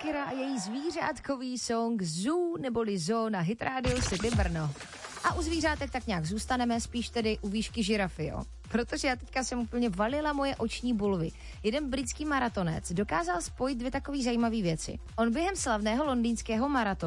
Shakira a její zvířátkový song Zoo neboli Zoo na Hit Radio City Brno. A u zvířátek tak nějak zůstaneme, spíš tedy u výšky žirafy, jo. Protože já teďka jsem úplně valila moje oční bulvy. Jeden britský maratonec dokázal spojit dvě takové zajímavé věci. On během slavného londýnského maratonu